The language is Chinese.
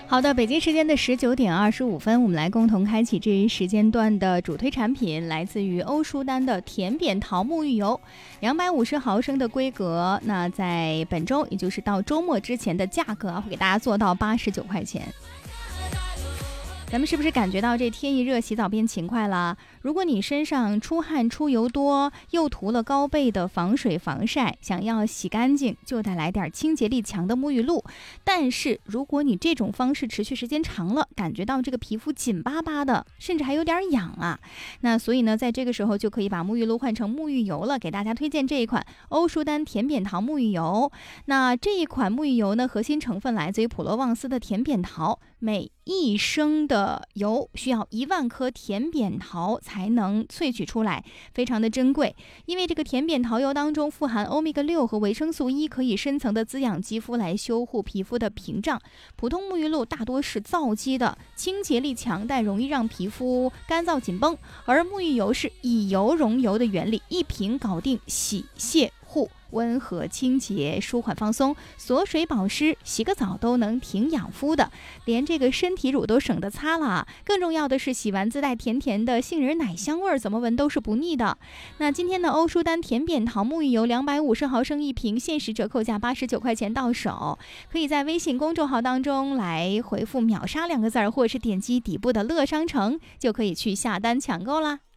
好的，北京时间的19:25，我们来共同开启这一时间段的主推产品，来自于欧舒丹的甜扁桃沐浴油，250毫升的规格。那在本周，也就是到周末之前的价格会给大家做到89块钱。咱们是不是感觉到这天一热，洗澡变勤快了？如果你身上出汗出油多，又涂了高倍的防水防晒，想要洗干净，就得来点清洁力强的沐浴露。但是如果你这种方式持续时间长了，感觉到这个皮肤紧巴巴的，甚至还有点痒啊，那所以呢，在这个时候就可以把沐浴露换成沐浴油了。给大家推荐这一款欧舒丹甜扁桃沐浴油。那这一款沐浴油呢，核心成分来自于普罗旺斯的甜扁桃，每1升的油需要1万颗甜扁桃才能萃取出来，非常的珍贵。因为这个甜扁桃油当中富含欧米伽6和维生素 E， 可以深层的滋养肌肤，来修护皮肤的屏障。普通沐浴露大多是皂基的，清洁力强，但容易让皮肤干燥紧绷，而沐浴油是以油溶油的原理，一瓶搞定洗卸护，温和清洁，舒缓放松，锁水保湿，洗个澡都能挺养肤的，连这个身体乳都省得擦了。更重要的是，洗完自带甜甜的杏仁奶香味儿，怎么闻都是不腻的。那今天的欧舒丹甜扁桃沐浴油250毫升一瓶，限时折扣价89块钱到手。可以在微信公众号当中来回复秒杀2个字，或者是点击底部的乐商城，就可以去下单抢购啦。